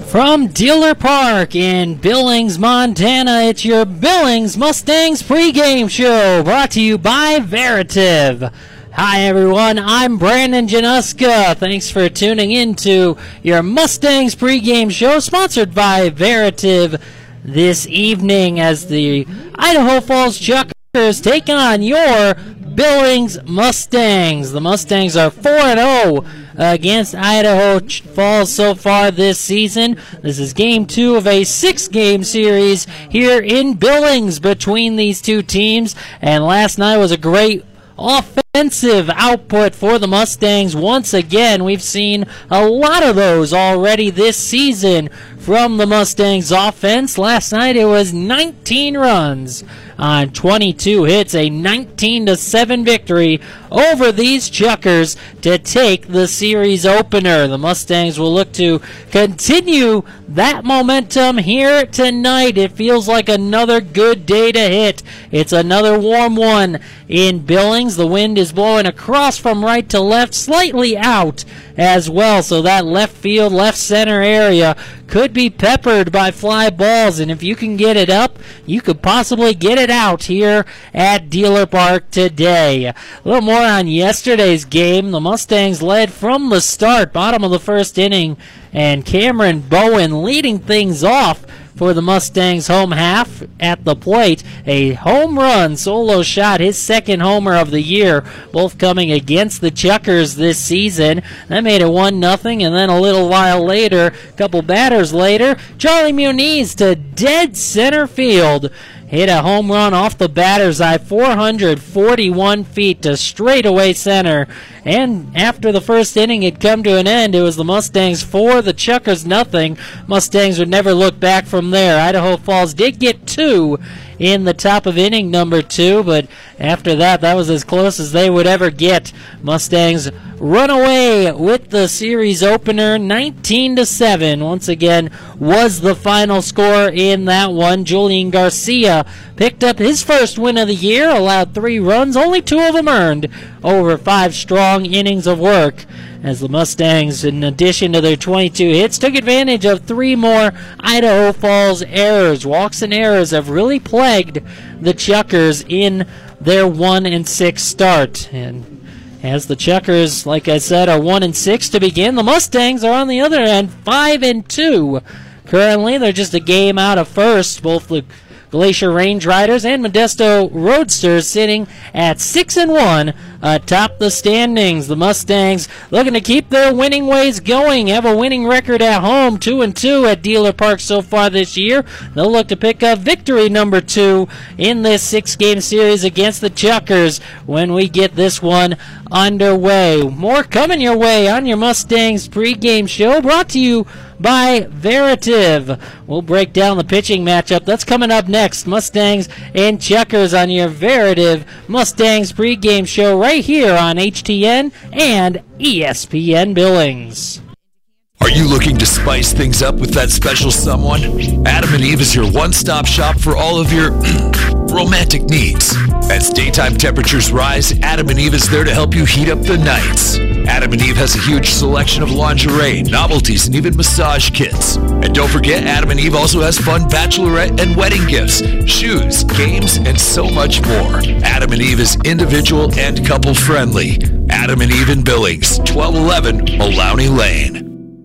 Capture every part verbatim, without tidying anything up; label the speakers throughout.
Speaker 1: From Dealer Park in Billings, Montana, it's your Billings Mustangs pregame show brought to you by Veritiv. Hi, everyone. I'm Brandon Januska. Thanks for tuning in to your Mustangs pregame show sponsored by Veritiv this evening as the Idaho Falls Chuckers take on your Billings Mustangs. The Mustangs are four and oh against Idaho Falls so far this season. This is game two of a six-game series here in Billings between these two teams, and last night was a great offensive output for the Mustangs. Once again, we've seen a lot of those already this season from the Mustangs offense. Last night it was nineteen runs on twenty-two hits, a nineteen to seven victory over these Chuckers to take the series opener. The Mustangs will look to continue that momentum here tonight. It feels like another good day to hit. It's another warm one in Billings. The wind is blowing across from right to left, slightly out as well, so that left field, left center area could be peppered by fly balls, and if you can get it up, you could possibly get it out here at Dealer Park today. A little more on yesterday's game. The Mustangs led from the start, bottom of the first inning, and Cameron Bowen leading things off for the Mustangs home half at the plate. A home run solo shot, his second homer of the year, both coming against the Chuckers this season. That made it one nothing, and then a little while later, a couple batters later, Charlie Muniz to dead center field. Hit a home run off the batter's eye, four hundred forty-one feet to straightaway center. And after the first inning had come to an end, it was the Mustangs four, the Chuckers nothing. Mustangs would never look back from there. Idaho Falls did get two in the top of inning number two, but after that, that was as close as they would ever get. Mustangs run away with the series opener, nineteen to seven. Once again, was the final score in that one. Julian Garcia picked up his first win of the year, allowed three runs, only two of them earned over five strong innings of work, as the Mustangs, in addition to their twenty-two hits, took advantage of three more Idaho Falls errors. Walks and errors have really plagued the Chuckers in their one and six start. And as the Chuckers, like I said, are one and six to begin, the Mustangs are on the other end five and two. Currently, they're just a game out of first. Both the Glacier Range Riders and Modesto Roadsters sitting at six and one atop the standings. The Mustangs looking to keep their winning ways going. Have a winning record at home, two and two at Dealer Park so far this year. They'll look to pick up victory number two in this six-game series against the Chuckers when we get this one underway. More coming your way on your Mustangs pregame show, brought to you by Veritiv. We'll break down the pitching matchup. That's coming up next. Mustangs and Chuckers on your Veritiv Mustangs pregame show right here on H T N and E S P N Billings.
Speaker 2: Are you looking to spice things up with that special someone? Adam and Eve is your one-stop shop for all of your romantic needs. As daytime temperatures rise, Adam and Eve is there to help you heat up the nights. Adam and Eve has a huge selection of lingerie, novelties, and even massage kits. And don't forget, Adam and Eve also has fun bachelorette and wedding gifts, shoes, games, and so much more. Adam and Eve is individual and couple-friendly. Adam and Eve in Billings, twelve eleven Maloney Lane.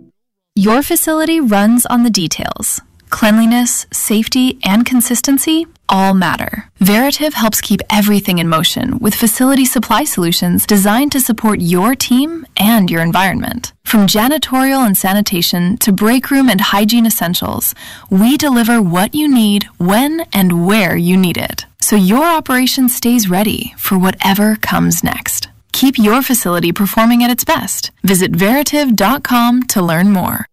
Speaker 3: Your facility runs on the details. Cleanliness, safety, and consistency all matter. Veritiv helps keep everything in motion with facility supply solutions designed to support your team and your environment. From janitorial and sanitation to break room and hygiene essentials, we deliver what you need when and where you need it, so your operation stays ready for whatever comes next. Keep your facility performing at its best. Visit Veritiv dot com to learn more.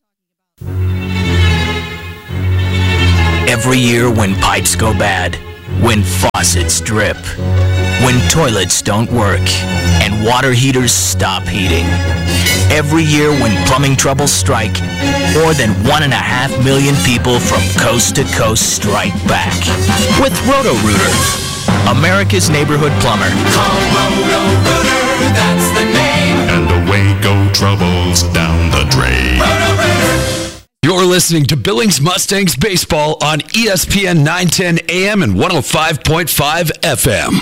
Speaker 4: Every year when pipes go bad, when faucets drip, when toilets don't work, and water heaters stop heating. Every year when plumbing troubles strike, more than one and a half million people from coast to coast strike back. With Roto-Rooter, America's neighborhood plumber.
Speaker 5: Call Roto-Rooter, that's the name. And away go troubles down the drain. Roto-Rooter.
Speaker 2: You're listening to Billings Mustangs Baseball on E S P N nine ten A M and one oh five point five F M.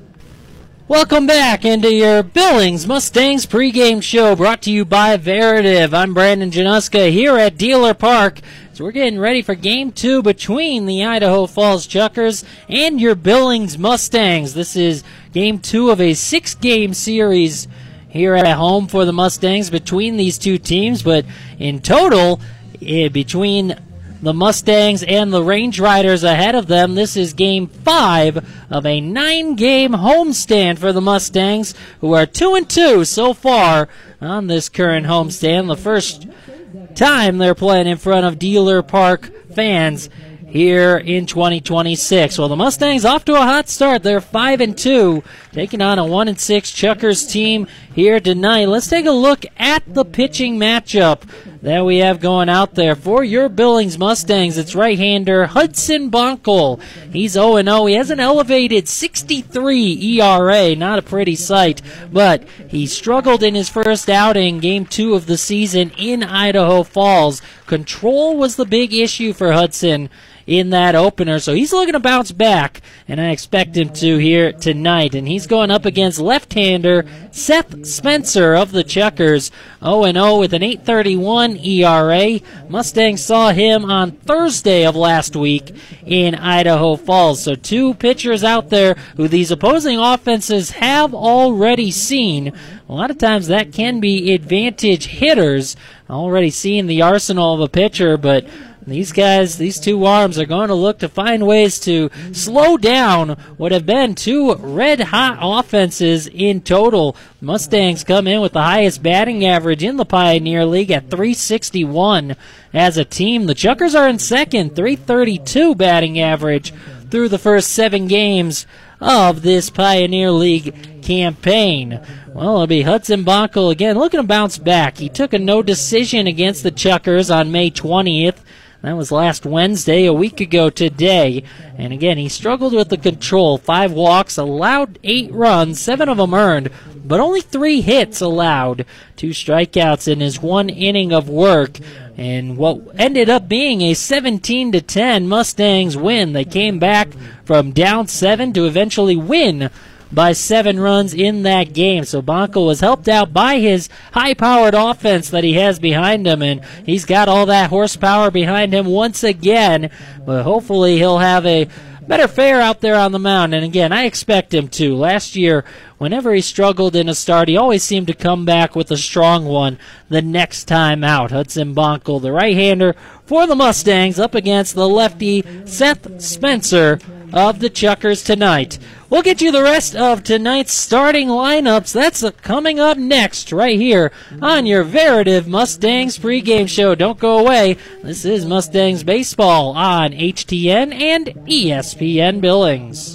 Speaker 1: Welcome back into your Billings Mustangs pregame show brought to you by Veritiv. I'm Brandon Januska here at Dealer Park. So we're getting ready for game two between the Idaho Falls Chuckers and your Billings Mustangs. This is game two of a six-game series here at home for the Mustangs between these two teams. But in total, eh, between the Mustangs and the Range Riders ahead of them, this is game five of a nine-game homestand for the Mustangs, who are two and two so far on this current homestand. The first time they're playing in front of Dealer Park fans here in twenty twenty-six. Well, the Mustangs off to a hot start. They're five and two, taking on a one and six Chuckers team here tonight. Let's take a look at the pitching matchup that we have going out there for your Billings Mustangs. It's right-hander Hudson Bonkel. He's oh and oh. He has an elevated sixty-three E R A. Not a pretty sight, but he struggled in his first outing, game two of the season in Idaho Falls. Control was the big issue for Hudson in that opener, so he's looking to bounce back, and I expect him to here tonight. And he's going up against left-hander Seth Spencer of the Chuckers, oh and oh with an eight thirty-one E R A. Mustangs saw him on Thursday of last week in Idaho Falls. So two pitchers out there who these opposing offenses have already seen. A lot of times that can be advantage hitters, already seeing the arsenal of a pitcher, but these guys, these two arms are going to look to find ways to slow down what have been two red-hot offenses in total. Mustangs come in with the highest batting average in the Pioneer League at three sixty-one as a team. The Chuckers are in second, three thirty-two batting average through the first seven games of this Pioneer League campaign. Well, it'll be Hudson Bonkel again looking to bounce back. He took a no decision against the Chuckers on May twentieth. That was last Wednesday, a week ago today. And again, he struggled with the control. Five walks, allowed eight runs, seven of them earned, but only three hits allowed. Two strikeouts in his one inning of work. And what ended up being a seventeen to ten Mustangs win. They came back from down seven to eventually win by seven runs in that game. So Bonkel was helped out by his high-powered offense that he has behind him, and he's got all that horsepower behind him once again. But hopefully he'll have a better fare out there on the mound. And again, I expect him to. Last year, whenever he struggled in a start, he always seemed to come back with a strong one the next time out. Hudson Bonkel, the right-hander for the Mustangs, up against the lefty Seth Spencer of the Chuckers tonight. We'll get you the rest of tonight's starting lineups. That's coming up next right here on your Veritiv Mustangs pregame show. Don't go away. This is Mustangs Baseball on H T N and E S P N Billings.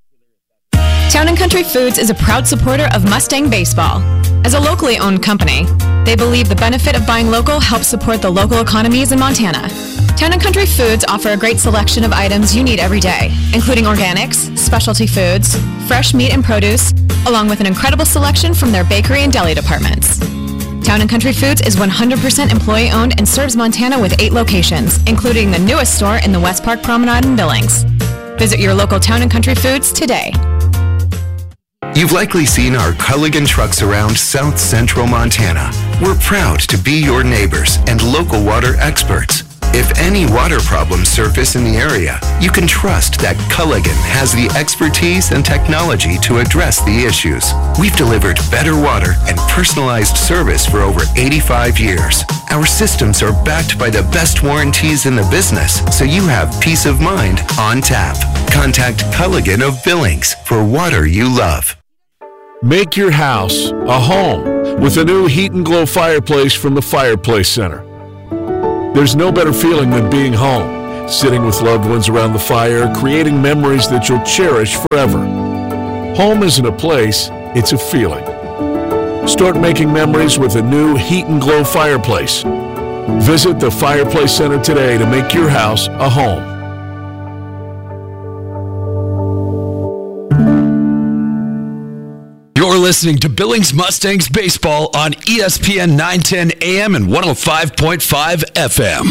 Speaker 6: Town and Country Foods is a proud supporter of Mustang Baseball. As a locally owned company, they believe the benefit of buying local helps support the local economies in Montana. Town and Country Foods offer a great selection of items you need every day, including organics, specialty foods, fresh meat and produce, along with an incredible selection from their bakery and deli departments. Town and Country Foods is one hundred percent employee-owned and serves Montana with eight locations, including the newest store in the West Park Promenade in Billings. Visit your local Town and Country Foods today.
Speaker 7: You've likely seen our Culligan trucks around South Central Montana. We're proud to be your neighbors and local water experts. If any water problems surface in the area, you can trust that Culligan has the expertise and technology to address the issues. We've delivered better water and personalized service for over eighty-five years. Our systems are backed by the best warranties in the business, so you have peace of mind on tap. Contact Culligan of Billings for water you love.
Speaker 8: Make your house a home with a new Heat and Glow fireplace from the Fireplace Center. There's no better feeling than being home, sitting with loved ones around the fire, creating memories that you'll cherish forever. Home isn't a place, it's a feeling. Start making memories with a new Heat and Glow fireplace. Visit the Fireplace Center today to make your house a home.
Speaker 2: You're listening to Billings Mustangs Baseball on E S P N nine ten A M and one oh five point five F M.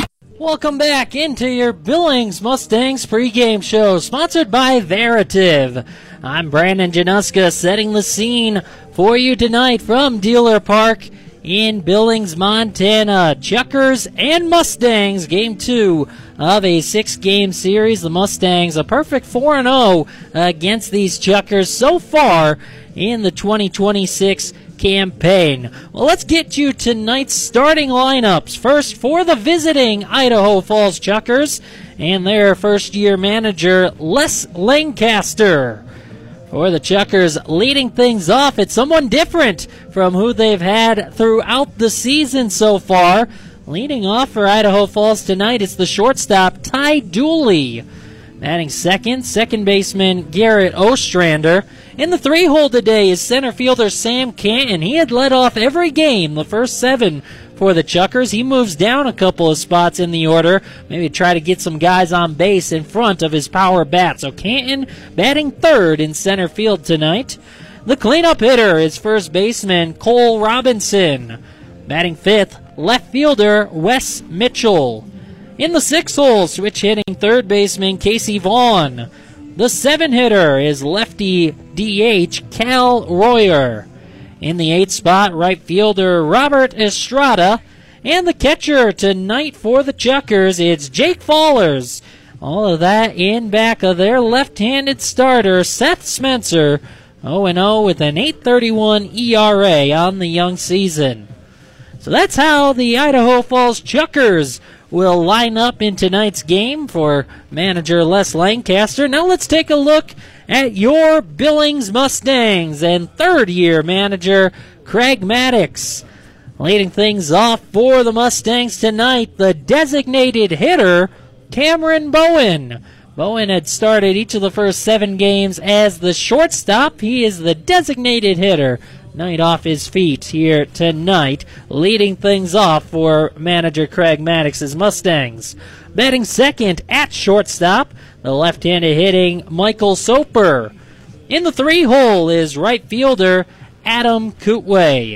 Speaker 1: Welcome back into your Billings Mustangs pregame show, sponsored by Veritiv. I'm Brandon Januska, setting the scene for you tonight from Dealer Park in Billings, Montana. Chuckers and Mustangs, game two of a six-game series. The Mustangs a perfect four and oh against these Chuckers so far in the twenty twenty-six campaign. Well, let's get you tonight's starting lineups. First, for the visiting Idaho Falls Chuckers and their first-year manager, Les Lancaster. For the Chuckers, leading things off, it's someone different from who they've had throughout the season so far. Leading off for Idaho Falls tonight, it's the shortstop, Ty Dooley. Batting second, second baseman Garrett Ostrander. In the three-hole today is center fielder Sam Canton. He had led off every game, the first seven for the Chuckers. He moves down a couple of spots in the order, maybe try to get some guys on base in front of his power bat. So Canton batting third in center field tonight. The cleanup hitter is first baseman Cole Robinson. Batting fifth, left fielder Wes Mitchell. In the sixth hole, switch hitting third baseman Casey Vaughn. The seven-hitter is lefty D H Cal Royer. In the eighth spot, right fielder Robert Estrada. And the catcher tonight for the Chuckers, it's Jake Fallers. All of that in back of their left-handed starter, Seth Spencer, oh and oh with an eight thirty-one E R A on the young season. So that's how the Idaho Falls Chuckers will line up in tonight's game for manager Les Lancaster. Now let's take a look at your Billings Mustangs and third-year manager Craig Maddox. Leading things off for the Mustangs tonight, the designated hitter Cameron Bowen. Bowen had started each of the first seven games as the shortstop. He is the designated hitter. Night off his feet here tonight, leading things off for manager Craig Maddox's Mustangs. Batting second at shortstop, the left-handed hitting Michael Soper. In the three-hole is right fielder Adam Kootway.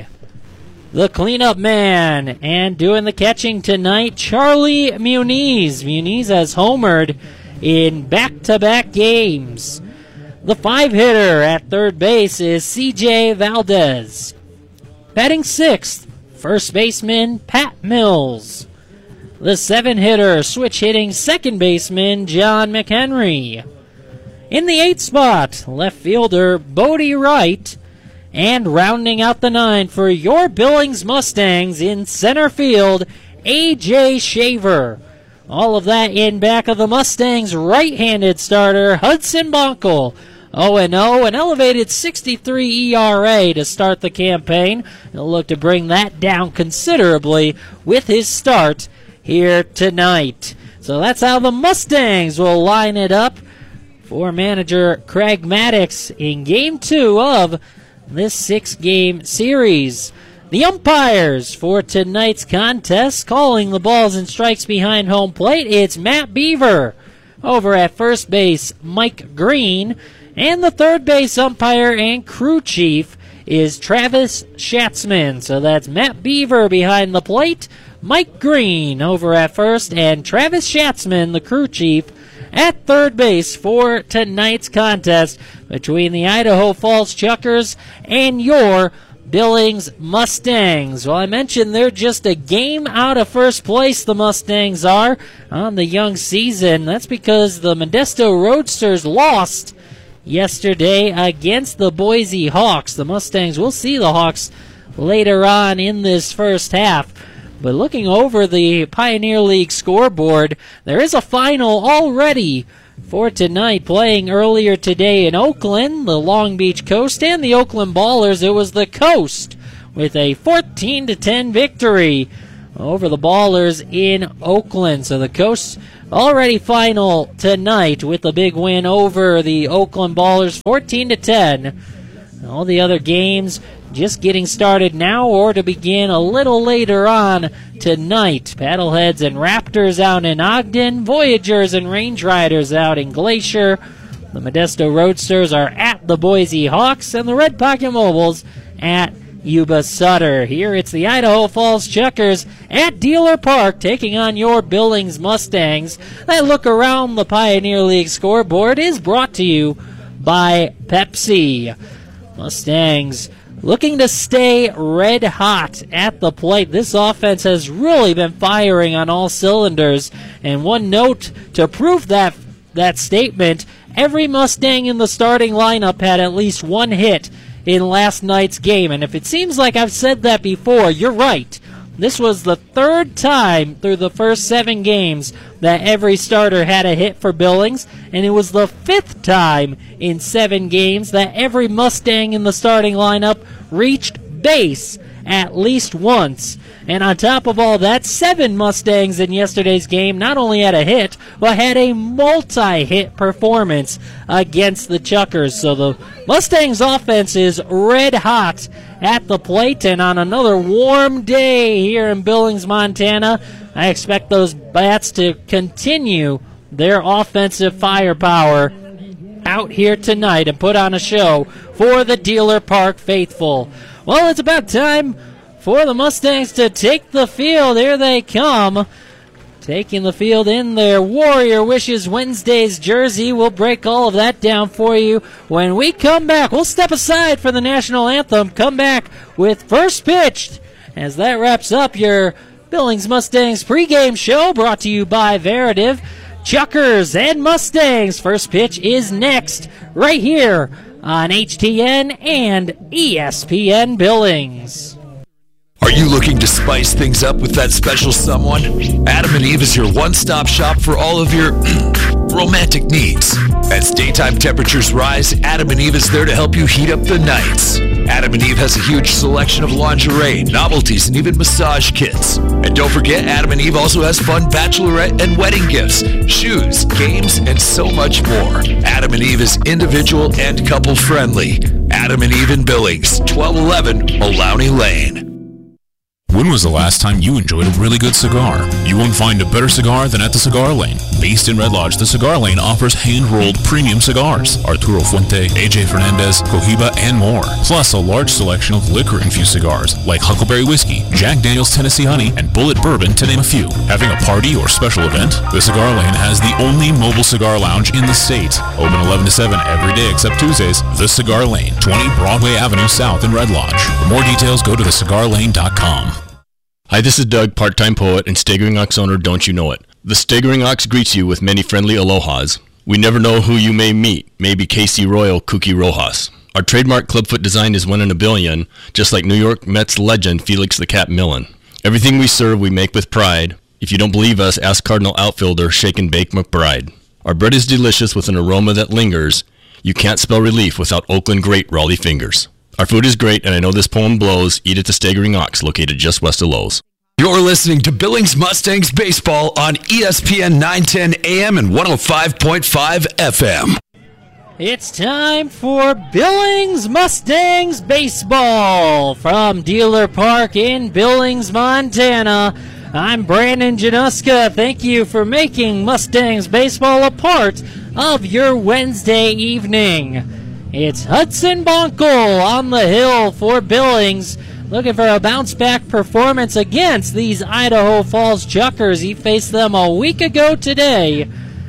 Speaker 1: The cleanup man and doing the catching tonight, Charlie Muniz. Muniz has homered in back-to-back games. The five-hitter at third base is C J Valdez. Batting sixth, first baseman Pat Mills. The seven-hitter, switch-hitting second baseman John McHenry. In the eighth spot, left fielder Bodie Wright. And rounding out the nine for your Billings Mustangs in center field, A J Shaver. All of that in back of the Mustangs' right-handed starter, Hudson Bonkel. oh and oh, an elevated sixty-three E R A to start the campaign. He'll look to bring that down considerably with his start here tonight. So that's how the Mustangs will line it up for manager Craig Maddox in game two of this six-game series. The umpires for tonight's contest, calling the balls and strikes behind home plate, it's Matt Beaver. Over at first base, Mike Green. And the third base umpire and crew chief is Travis Schatzman. So that's Matt Beaver behind the plate, Mike Green over at first, and Travis Schatzman, the crew chief, at third base for tonight's contest between the Idaho Falls Chuckers and your Billings Mustangs. Well, I mentioned they're just a game out of first place, the Mustangs are, on the young season. That's because the Modesto Roadsters lost yesterday against the Boise Hawks. The Mustangs will see the Hawks later on in this first half. But looking over the Pioneer League scoreboard, there is a final already for tonight, playing earlier today in Oakland, the Long Beach Coast and the Oakland Ballers. It was the Coast with a fourteen to ten victory over the Ballers in Oakland. So the Coast already final tonight with a big win over the Oakland Ballers, fourteen to ten. All the other games just getting started now or to begin a little later on tonight. Paddleheads and Raptors out in Ogden. Voyagers and Range Riders out in Glacier. The Modesto Roadsters are at the Boise Hawks. And the Red Pocket Mobiles at Yuba Sutter. Here it's the Idaho Falls Chuckers at Dealer Park taking on your Billings Mustangs. That look around the Pioneer League scoreboard is brought to you by Pepsi. Mustangs looking to stay red hot at the plate. This offense has really been firing on all cylinders. And one note to prove that that statement, every Mustang in the starting lineup had at least one hit in last night's game. And if it seems like I've said that before, you're right. This was the third time through the first seven games that every starter had a hit for Billings, and it was the fifth time in seven games that every Mustang in the starting lineup reached base at least once. And on top of all that, seven Mustangs in yesterday's game not only had a hit, but had a multi-hit performance against the Chuckers. So the Mustangs offense is red hot at the plate, and on another warm day here in Billings, Montana, I expect those bats to continue their offensive firepower out here tonight and put on a show for the Dealer Park faithful. Well, it's about time for the Mustangs to take the field. Here they come, taking the field in their Warrior Wishes Wednesdays jersey. We'll break all of that down for you when we come back. We'll step aside for the national anthem, come back with First Pitched, as that wraps up your Billings Mustangs pregame show brought to you by Veritiv. Chuckers and Mustangs. First Pitch is next, right here on H T N and E S P N Billings.
Speaker 2: Are you looking to spice things up with that special someone? Adam and Eve is your one-stop shop for all of your romantic needs. As daytime temperatures rise, Adam and Eve is there to help you heat up the nights. Adam and Eve has a huge selection of lingerie, novelties, and even massage kits. And don't forget, Adam and Eve also has fun bachelorette and wedding gifts, shoes, games, and so much more. Adam and Eve is individual and couple-friendly. Adam and Eve in Billings, twelve eleven Maloney Lane.
Speaker 9: When was the last time you enjoyed a really good cigar? You won't find a better cigar than at the Cigar Lane. Based in Red Lodge, the Cigar Lane offers hand-rolled premium cigars, Arturo Fuente, A J Fernandez, Cohiba, and more. Plus a large selection of liquor-infused cigars like Huckleberry Whiskey, Jack Daniel's Tennessee Honey, and Bullet Bourbon, to name a few. Having a party or special event? The Cigar Lane has the only mobile cigar lounge in the state. Open eleven to seven every day except Tuesdays. The Cigar Lane, twenty Broadway Avenue South in Red Lodge. For more details, go to the cigar lane dot com.
Speaker 10: Hi, this is Doug, part-time poet and Staggering Ox owner, Don't You Know It. The Staggering Ox greets you with many friendly alohas. We never know who you may meet, maybe Casey Royal, Kooky Rojas. Our trademark clubfoot design is one in a billion, just like New York Mets legend Felix the Cat Millen. Everything we serve we make with pride. If you don't believe us, ask Cardinal outfielder Shake and Bake McBride. Our bread is delicious with an aroma that lingers. You can't spell relief without Oakland great Raleigh fingers. Our food is great, and I know this poem blows. Eat at the Staggering Ox, located just west of Lowe's.
Speaker 2: You're listening to Billings Mustangs Baseball on E S P N nine ten A M and one oh five point five F M.
Speaker 1: It's time for Billings Mustangs Baseball from Dealer Park in Billings, Montana. I'm Brandon Januska. Thank you for making Mustangs Baseball a part of your Wednesday evening. It's Hudson Bonkel on the hill for Billings, looking for a bounce-back performance against these Idaho Falls Chuckers. He faced them a week ago today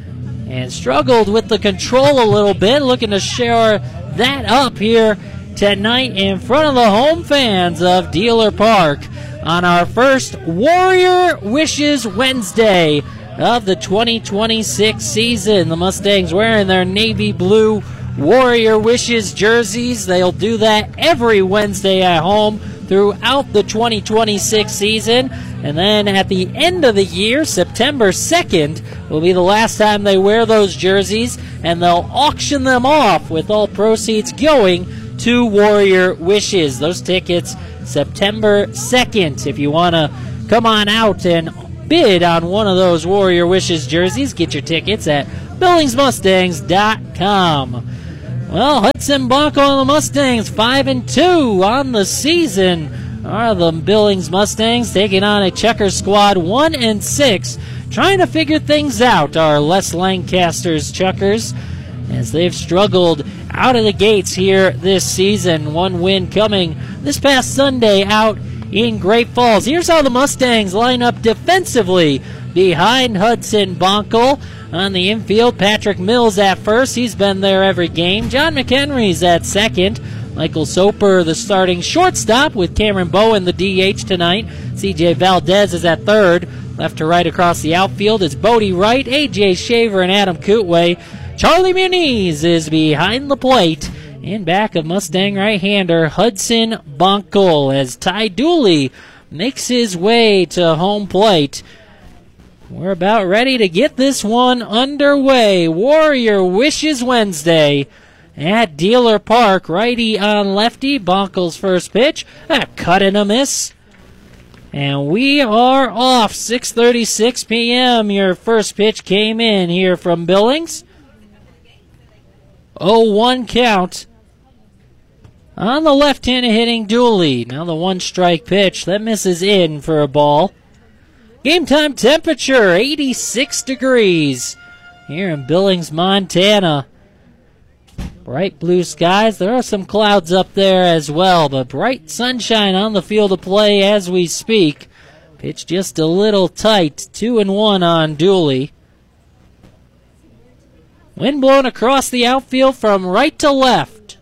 Speaker 1: and struggled with the control a little bit, looking to shore that up here tonight in front of the home fans of Dealer Park on our first Warrior Wishes Wednesday of the twenty twenty-six season. The Mustangs wearing their navy blue Warrior Wishes jerseys. They'll do that every Wednesday at home throughout the twenty twenty-six season. And then at the end of the year, September second, will be the last time they wear those jerseys, and they'll auction them off with all proceeds going to Warrior Wishes. Those tickets, September second. If you want to come on out and bid on one of those Warrior Wishes jerseys, get your tickets at billings mustangs dot com. Well, Hudson Bonkel and the Mustangs, five and two on the season. Are the Billings Mustangs taking on a Checker squad, one and six, trying to figure things out. Our Les Lancaster's Chuckers, as they've struggled out of the gates here this season. One win coming this past Sunday out in Great Falls. Here's how the Mustangs line up defensively behind Hudson Bonkel. On the infield, Patrick Mills at first. He's been there every game. John McHenry's at second. Michael Soper, the starting shortstop, with Cameron Bowen, the D H tonight. C J Valdez is at third. Left to right across the outfield, it's Bodie Wright, A J Shaver, and Adam Kootway. Charlie Muniz is behind the plate. In back of Mustang right-hander Hudson Bonkel as Ty Dooley makes his way to home plate. We're about ready to get this one underway. Warrior Wishes Wednesday at Dealer Park. Righty on lefty. Bonkel's first pitch. A cut and a miss. And we are off. six thirty-six p.m. Your first pitch came in here from Billings. oh one count on the left-handed hitting Dooley. Now the one-strike pitch. That misses in for a ball. Game time temperature, eighty-six degrees here in Billings, Montana. Bright blue skies. There are some clouds up there as well, but bright sunshine on the field of play as we speak. Pitch just a little tight. Two and one on Dooley. Wind blown across the outfield from right to left.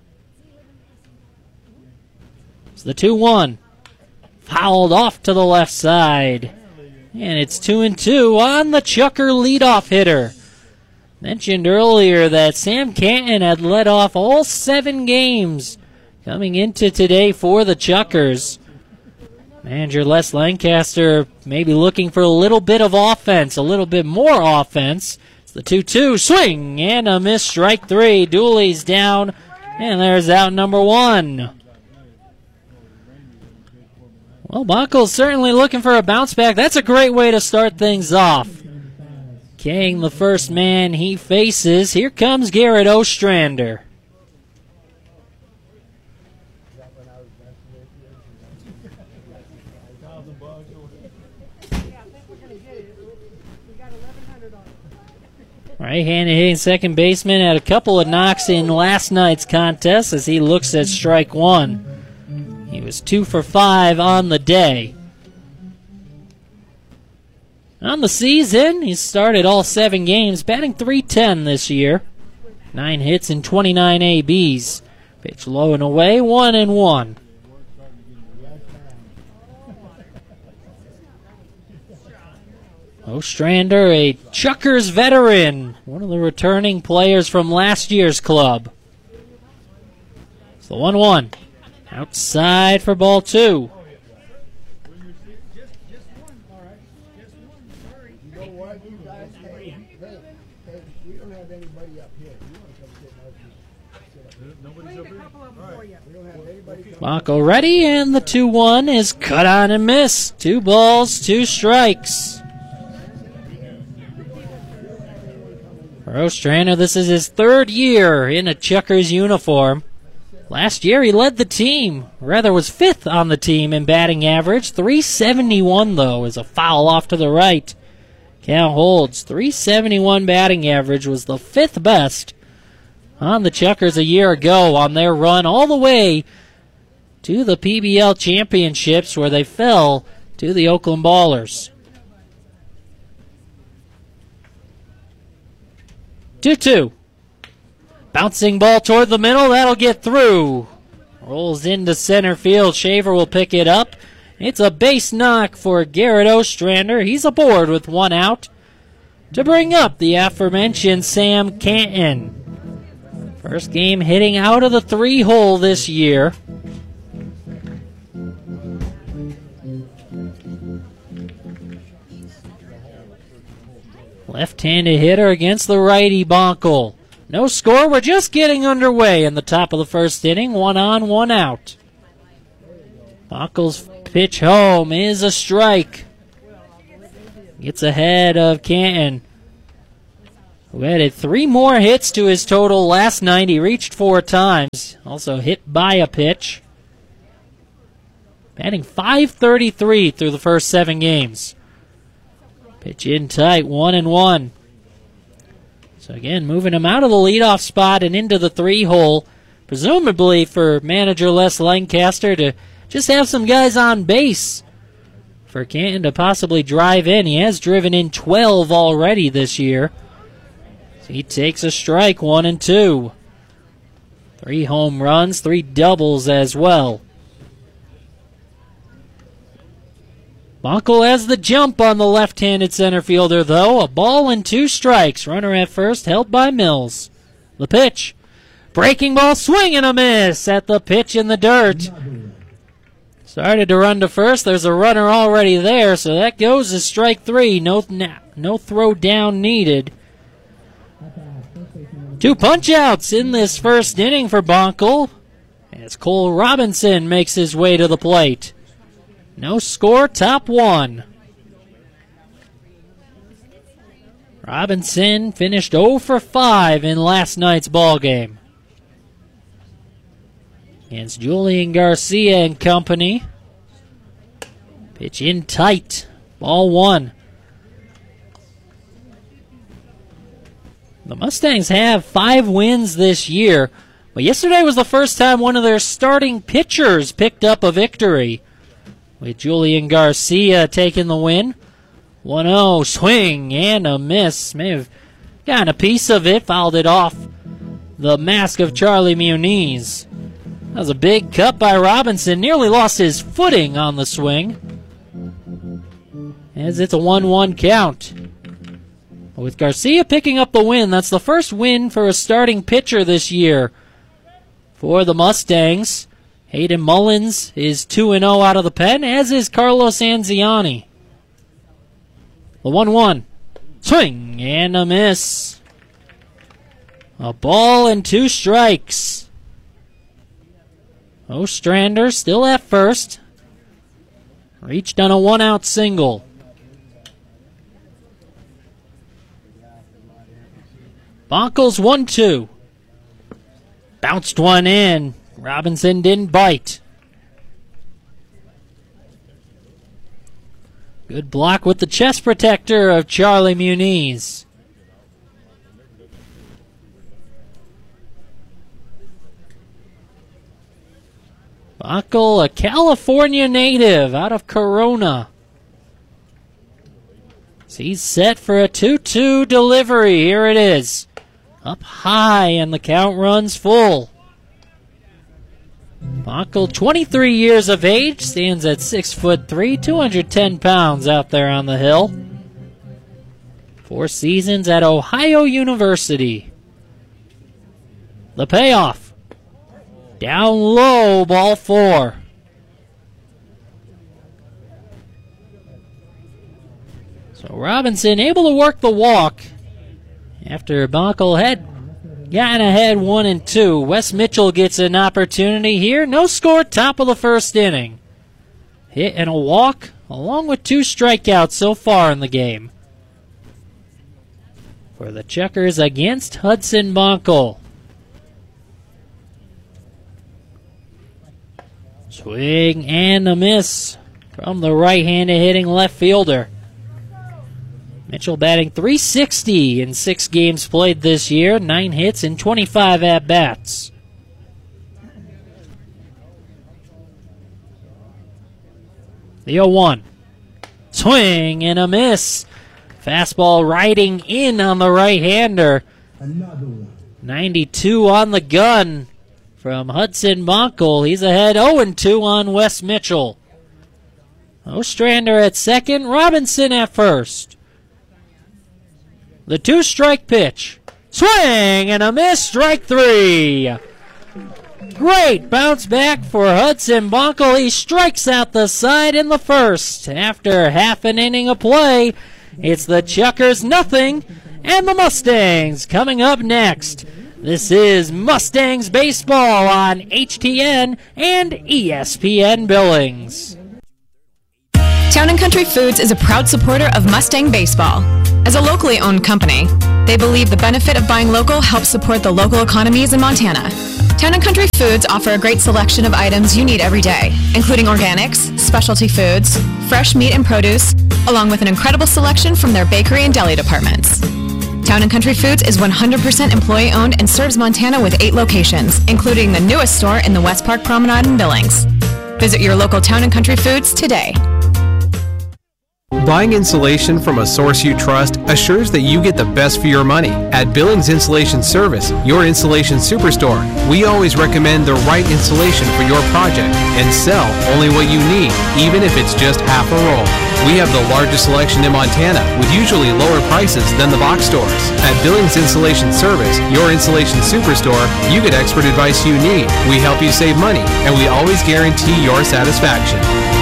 Speaker 1: It's the two one. Fouled off to the left side. And it's two and two on the Chucker leadoff hitter. Mentioned earlier that Sam Canton had led off all seven games coming into today for the Chuckers. Manager Les Lancaster maybe looking for a little bit of offense, a little bit more offense. It's the two two swing and a miss, strike three. Dooley's down, and there's out number one. Well, Bonkel's certainly looking for a bounce back. That's a great way to start things off. Kang, the first man he faces. Here comes Garrett Ostrander. Right-handed hitting second baseman had a couple of knocks in last night's contest as he looks at strike one. He was two for five on the day. On the season, he started all seven games, batting three ten this year. Nine hits and twenty-nine A Bs. Pitch low and away, one and one. Ostrander, a Chuckers veteran, one of the returning players from last year's club. It's the one one. Outside for ball two. Bonkel ready, and the two one is cut on and missed. Two balls, two strikes. For Ostrander, this is his third year in a Chuckers uniform. Last year he led the team, rather was fifth on the team in batting average. three seventy-one though is a foul off to the right. Count holds. three seventy-one batting average was the fifth best on the Chuckers a year ago on their run all the way to the P B L championships where they fell to the Oakland Ballers. two two. Bouncing ball toward the middle, that'll get through. Rolls into center field, Shaver will pick it up. It's a base knock for Garrett Ostrander. He's aboard with one out to bring up the aforementioned Sam Canton. First game hitting out of the three hole this year. Left-handed hitter against the righty Bonkel. No score, we're just getting underway in the top of the first inning. One on, one out. Bonkel's pitch home is a strike. Gets ahead of Canton, who added three more hits to his total last night. He reached four times. Also hit by a pitch. Batting five thirty-three through the first seven games. Pitch in tight, one and one. So again, moving him out of the leadoff spot and into the three hole presumably for manager Les Lancaster to just have some guys on base for Canton to possibly drive in. He has driven in twelve already this year. So he takes a strike, one and two. Three home runs, three doubles as well. Bonkel has the jump on the left-handed center fielder, though. A ball and two strikes. Runner at first, held by Mills. The pitch. Breaking ball, swing and a miss at the pitch in the dirt. Started to run to first. There's a runner already there, so that goes as strike three. No, no throw down needed. Two punch-outs in this first inning for Bonkel as Cole Robinson makes his way to the plate. No score, top one. Robinson finished oh for five in last night's ballgame against Julian Garcia and company. Pitch in tight. Ball one. The Mustangs have five wins this year, but yesterday was the first time one of their starting pitchers picked up a victory, with Julian Garcia taking the win. one oh, swing and a miss. May have gotten a piece of it, fouled it off the mask of Charlie Muniz. That was a big cut by Robinson. Nearly lost his footing on the swing, as it's a one one count. With Garcia picking up the win, that's the first win for a starting pitcher this year for the Mustangs. Hayden Mullins is two and oh out of the pen, as is Carlos Anziani. The one one. Swing and a miss. A ball and two strikes. Ostrander still at first. Reached on a one-out single. Bonkel's one two. Bounced one in. Robinson didn't bite. Good block with the chest protector of Charlie Muniz. Bonkel, a California native out of Corona. So he's set for a two two delivery. Here it is. Up high, and the count runs full. Bonkel, twenty-three years of age, stands at six foot three, two hundred ten pounds out there on the hill. Four seasons at Ohio University. The payoff. Down low, ball four. So Robinson able to work the walk after Bonkel had gotten ahead one and two. Wes Mitchell gets an opportunity here. No score, top of the first inning. Hit and a walk, along with two strikeouts so far in the game for the Chuckers against Hudson Bonkel. Swing and a miss from the right-handed hitting left fielder. Mitchell batting three sixty in six games played this year, nine hits and twenty-five at-bats. The oh one. Swing and a miss. Fastball riding in on the right-hander. ninety-two on the gun from Hudson Bonkel. He's ahead oh and two on Wes Mitchell. Ostrander at second, Robinson at first. The two-strike pitch. Swing and a miss, strike three. Great bounce back for Hudson Bonkel. He strikes out the side in the first. After half an inning of play, it's the Chuckers nothing and the Mustangs coming up next. This is Mustangs Baseball on H T N and E S P N Billings.
Speaker 6: Town and Country Foods is a proud supporter of Mustang Baseball. As a locally owned company, they believe the benefit of buying local helps support the local economies in Montana. Town and Country Foods offer a great selection of items you need every day, including organics, specialty foods, fresh meat and produce, along with an incredible selection from their bakery and deli departments. Town and Country Foods is one hundred percent employee-owned and serves Montana with eight locations, including the newest store in the West Park Promenade in Billings. Visit your local Town and Country Foods today.
Speaker 11: Buying insulation from a source you trust assures that you get the best for your money. At Billings Insulation Service, your insulation superstore, we always recommend the right insulation for your project and sell only what you need, even if it's just half a roll. We have the largest selection in Montana with usually lower prices than the box stores. At Billings Insulation Service, your insulation superstore, you get expert advice you need. We help you save money, and we always guarantee your satisfaction.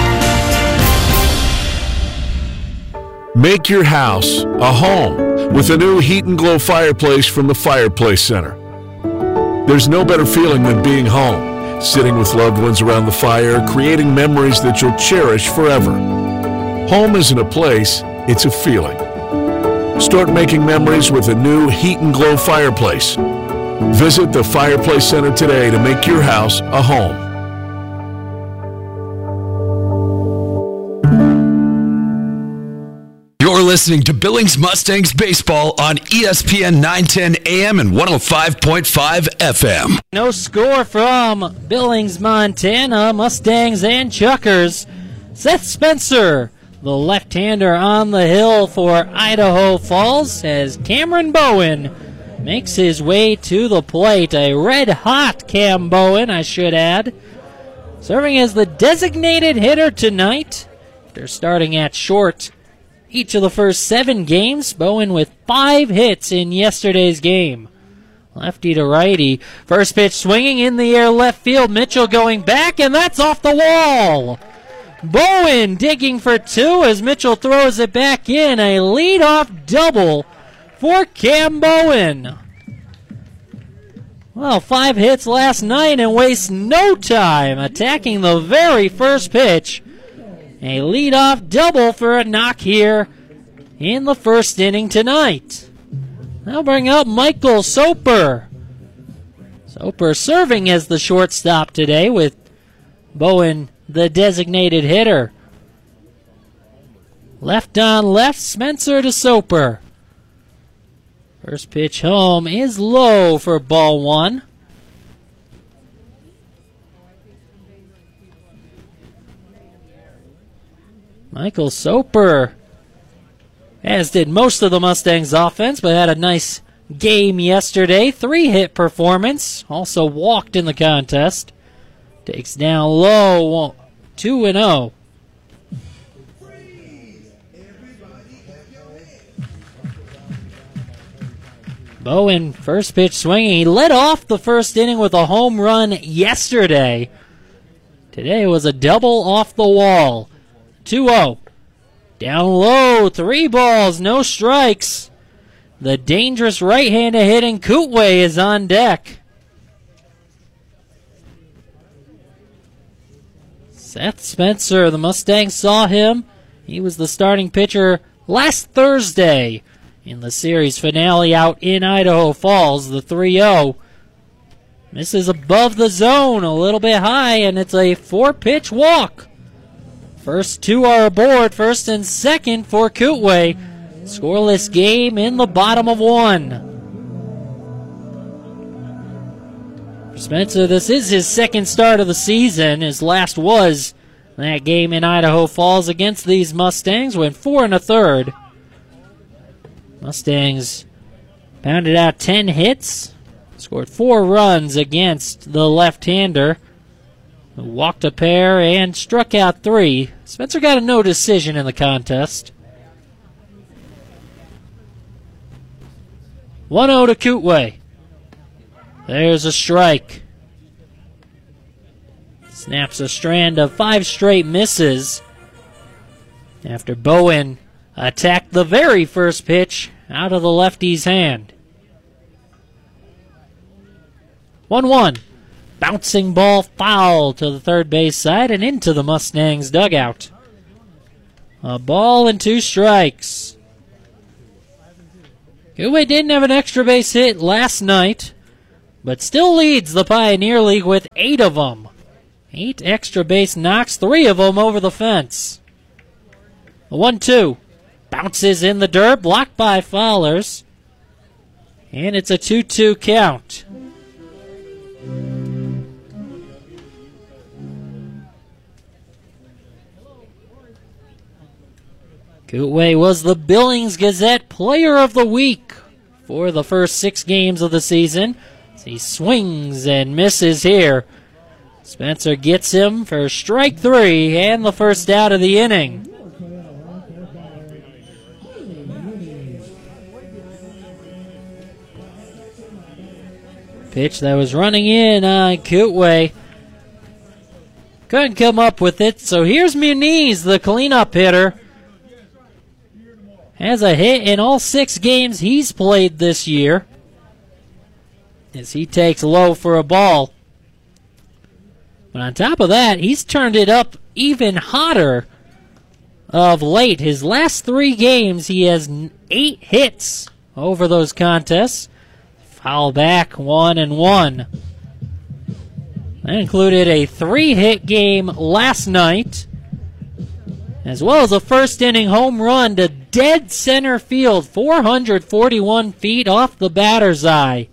Speaker 8: Make your house a home with a new Heat and Glow fireplace from the Fireplace Center. There's no better feeling than being home, sitting with loved ones around the fire, creating memories that you'll cherish forever. Home isn't a place, it's a feeling. Start making memories with a new Heat and Glow fireplace. Visit the Fireplace Center today to make your house a home.
Speaker 2: You're listening to Billings Mustangs Baseball on E S P N nine ten A M and one oh five point five F M.
Speaker 1: No score from Billings, Montana. Mustangs and Chuckers. Seth Spencer, the left-hander on the hill for Idaho Falls, as Cameron Bowen makes his way to the plate. A red-hot Cam Bowen, I should add, serving as the designated hitter tonight after starting at short each of the first seven games. Bowen with five hits in yesterday's game. Lefty to righty. First pitch swinging in the air left field. Mitchell going back, and that's off the wall. Bowen digging for two as Mitchell throws it back in. A leadoff double for Cam Bowen. Well, five hits last night and wastes no time attacking the very first pitch. A leadoff double for a knock here in the first inning tonight. Now bring up Michael Soper. Soper serving as the shortstop today with Bowen the designated hitter. Left on left, Spencer to Soper. First pitch home is low for ball one. Michael Soper, as did most of the Mustangs offense, but had a nice game yesterday. Three-hit performance. Also walked in the contest. Takes down low, two and oh. Bowen, first pitch swinging. He led off the first inning with a home run yesterday. Today was a double off the wall. two oh. Down low, three balls, no strikes. The dangerous right-handed hitting Kootway is on deck. Seth Spencer, the Mustangs saw him. He was the starting pitcher last Thursday in the series finale out in Idaho Falls, the three oh. Misses above the zone, a little bit high, and it's a four-pitch walk. First two are aboard, first and second for Kootway. Scoreless game in the bottom of one. For Spencer, this is his second start of the season. His last was that game in Idaho Falls against these Mustangs. Went four and a third. Mustangs pounded out ten hits. Scored four runs against the left-hander, who walked a pair and struck out three. Spencer got a no decision in the contest. one oh to Kootway. There's a strike. Snaps a strand of five straight misses after Bowen attacked the very first pitch out of the lefty's hand. one one. Bouncing ball foul to the third base side and into the Mustangs dugout. A ball and two strikes. Kootway didn't have an extra base hit last night, but still leads the Pioneer League with eight of them. Eight extra base knocks, three of them over the fence. A one two. Bounces in the dirt, blocked by Fowlers. And it's a two two count. Kootway was the Billings Gazette Player of the Week for the first six games of the season. As he swings and misses here. Spencer gets him for strike three and the first out of the inning. Pitch that was running in on Kootway. Couldn't come up with it, so here's Muniz, the cleanup hitter. Has a hit in all six games he's played this year, as he takes low for a ball. But on top of that, he's turned it up even hotter of late. His last three games, he has eight hits over those contests. Foul back, one and one. That included a three-hit game last night, as well as a first-inning home run to dead center field, four hundred forty-one feet off the batter's eye.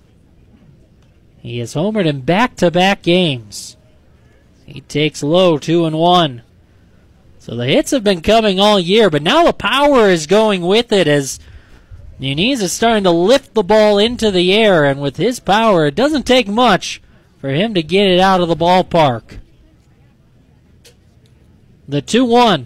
Speaker 1: He has homered in back-to-back games. He takes low, two and one. So the hits have been coming all year, but now the power is going with it as Muniz is starting to lift the ball into the air, and with his power, it doesn't take much for him to get it out of the ballpark. The two one.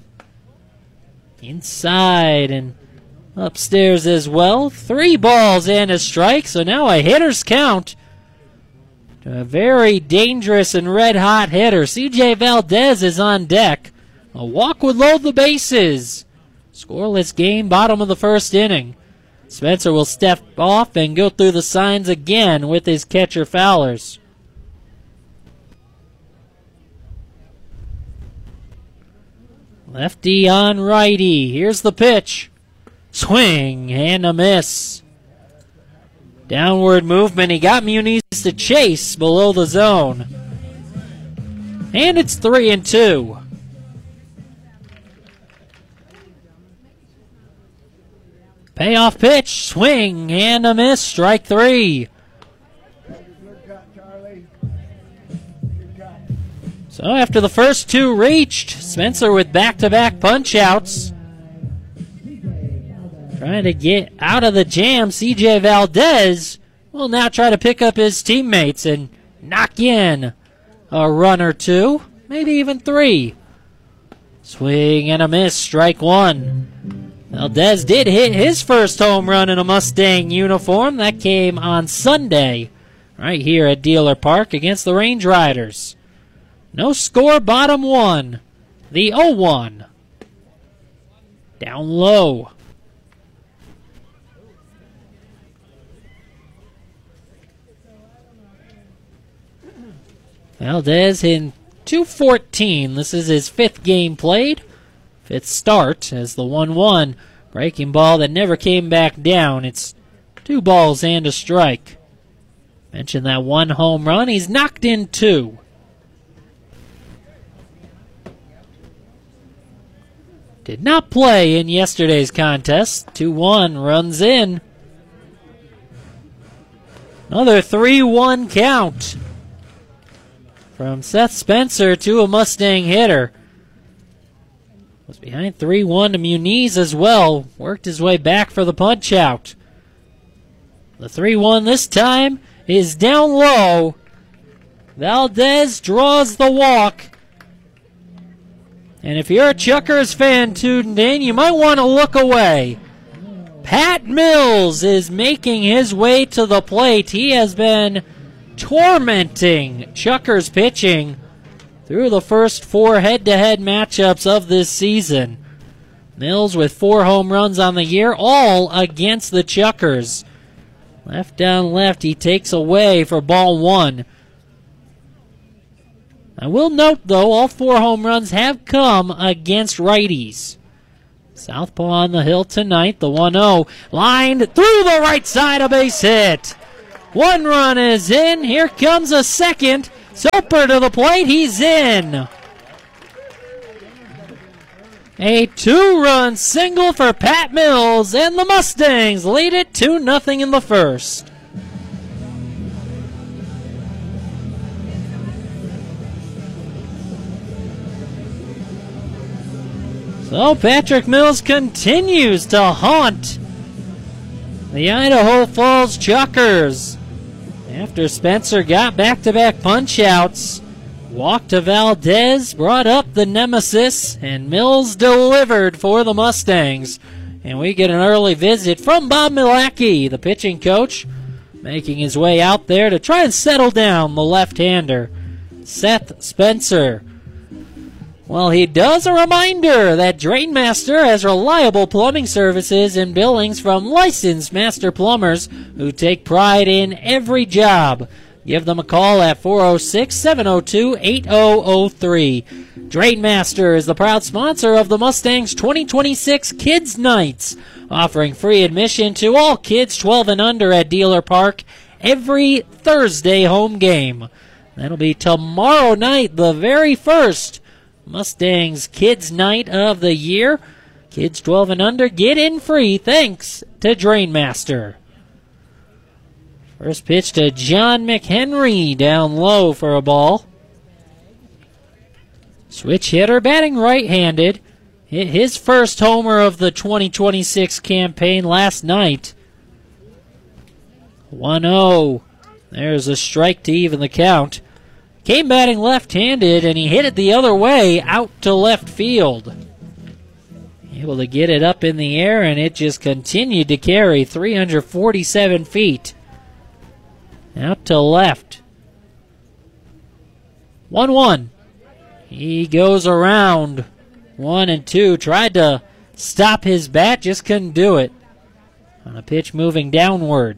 Speaker 1: Inside and upstairs as well. Three balls and a strike, so now a hitter's count. A very dangerous and red-hot hitter. C J Valdez is on deck. A walk would load the bases. Scoreless game, bottom of the first inning. Spencer will step off and go through the signs again with his catcher Fowlers. Lefty on righty. Here's the pitch. Swing and a miss. Downward movement. He got Muniz to chase below the zone. And it's three and two. Payoff pitch. Swing and a miss. Strike three. So after the first two reached, Spencer with back-to-back punch-outs. Trying to get out of the jam, C J Valdez will now try to pick up his teammates and knock in a run or two, maybe even three. Swing and a miss, strike one. Valdez did hit his first home run in a Mustang uniform. That came on Sunday, right here at Dealer Park against the Range Riders. No score, bottom one. The oh one. Down low. Valdez in two fourteen. This is his fifth game played. Fifth start as the one one. Breaking ball that never came back down. It's two balls and a strike. Mentioned that one home run. He's knocked in two. Did not play in yesterday's contest. two one runs in. Another three one count from Seth Spencer to a Mustang hitter. Was behind three one to Muniz as well. Worked his way back for the punch out. The three one this time is down low. Valdez draws the walk. And if you're a Chuckers fan tuned in, you might want to look away. Pat Mills is making his way to the plate. He has been tormenting Chuckers pitching through the first four head-to-head matchups of this season. Mills with four home runs on the year, all against the Chuckers. Left down left, he takes away for ball one. I will note, though, all four home runs have come against righties. Southpaw on the hill tonight, the one oh. Lined through the right side, a base hit. One run is in. Here comes a second. Soper to the plate. He's in. A two-run single for Pat Mills, and the Mustangs lead it two nothing in the first. So Patrick Mills continues to haunt the Idaho Falls Chuckers. After Spencer got back-to-back punch-outs, walked to Valdez, brought up the nemesis, and Mills delivered for the Mustangs. And we get an early visit from Bob Milacki, the pitching coach, making his way out there to try and settle down the left-hander, Seth Spencer. Well, he does a reminder that Drainmaster has reliable plumbing services in Billings from licensed master plumbers who take pride in every job. Give them a call at four oh six, seven oh two, eight oh oh three. Drainmaster is the proud sponsor of the Mustangs twenty twenty-six Kids Nights, offering free admission to all kids twelve and under at Dealer Park every Thursday home game. That'll be tomorrow night, the very first Mustangs Kids Night of the year. Kids twelve and under get in free thanks to Drainmaster. First pitch to John McHenry, down low for a ball. Switch hitter, batting right-handed. Hit his first homer of the twenty twenty-six campaign last night. one oh. There's a strike to even the count. Came batting left-handed, and he hit it the other way out to left field. Able to get it up in the air, and it just continued to carry three hundred forty-seven feet. Out to left. one one. He goes around one and two. Tried to stop his bat, just couldn't do it. On a pitch moving downward.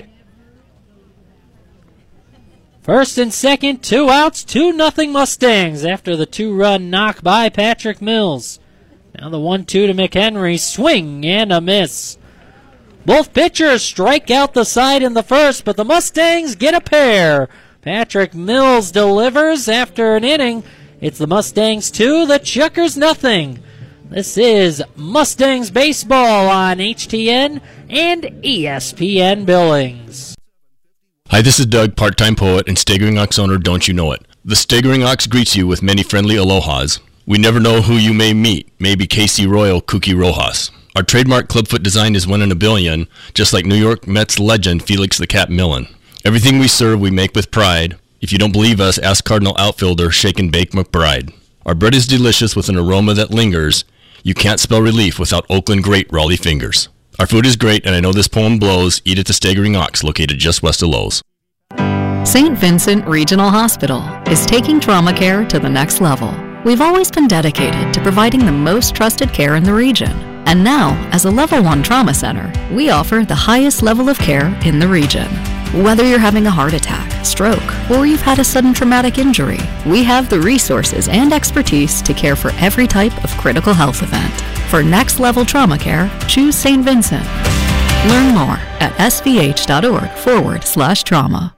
Speaker 1: First and second, two outs, two nothing Mustangs after the two-run knock by Patrick Mills. Now the one two to McHenry, swing and a miss. Both pitchers strike out the side in the first, but the Mustangs get a pair. Patrick Mills delivers after an inning. It's the Mustangs two, the Chuckers nothing. This is Mustangs Baseball on H T N and E S P N Billings.
Speaker 10: Hi, this is Doug, part-time poet and Staggering Ox owner, Don't You Know It. The Staggering Ox greets you with many friendly alohas. We never know who you may meet, maybe Casey Royal, Kooky Rojas. Our trademark clubfoot design is one in a billion, just like New York Mets legend Felix the Cat Millen. Everything we serve, we make with pride. If you don't believe us, ask Cardinal outfielder Shake and Bake McBride. Our bread is delicious with an aroma that lingers. You can't spell relief without Oakland great Raleigh fingers. Our food is great, and I know this poem blows. Eat at the Staggering Ox, located just west of Lowe's.
Speaker 12: Saint Vincent Regional Hospital is taking trauma care to the next level. We've always been dedicated to providing the most trusted care in the region. And now, as a Level one Trauma Center, we offer the highest level of care in the region. Whether you're having a heart attack, stroke, or you've had a sudden traumatic injury, we have the resources and expertise to care for every type of critical health event. For next-level trauma care, choose Saint Vincent. Learn more at svh.org forward slash trauma.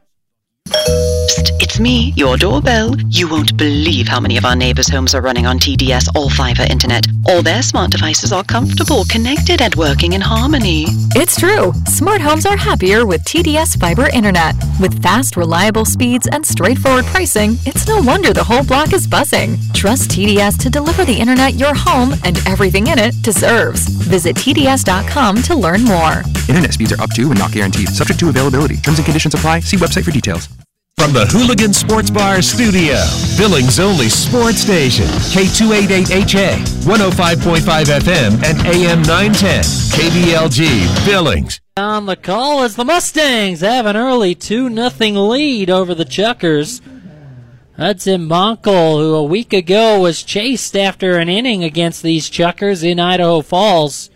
Speaker 13: Psst, it's me, your doorbell. You won't believe how many of our neighbors' homes are running on T D S All-Fiber Internet. All their smart devices are comfortable, connected, and working in harmony.
Speaker 14: It's true. Smart homes are happier with T D S Fiber Internet. With fast, reliable speeds and straightforward pricing, it's no wonder the whole block is buzzing. Trust T D S to deliver the internet your home and everything in it deserves. Visit T D S dot com to learn more.
Speaker 15: Internet speeds are up to and not guaranteed. Subject to availability. Terms and conditions apply. See website for details.
Speaker 16: From the Hooligan Sports Bar studio, Billings' only sports station, K two eighty-eight H A, one oh five point five F M, and A M nine ten, K B L G, Billings.
Speaker 1: On the call as the Mustangs have an early two nothing lead over the Chuckers. Hudson Bonkel, who a week ago was chased after an inning against these Chuckers in Idaho Falls,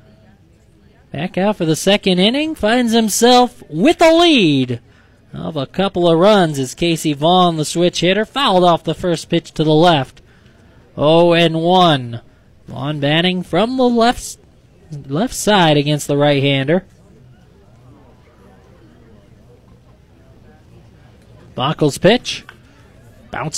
Speaker 1: back out for the second inning, finds himself with a lead of a couple of runs as Casey Vaughn, the switch hitter, fouled off the first pitch to the left. oh and one. Vaughn batting from the left, left side against the right-hander. Bonkel's pitch. Bounce